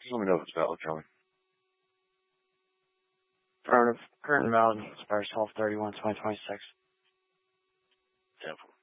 Let me know if it's valid, Charlie. Affirmative. Current and valid. Expires 12/31/2026. 10-4.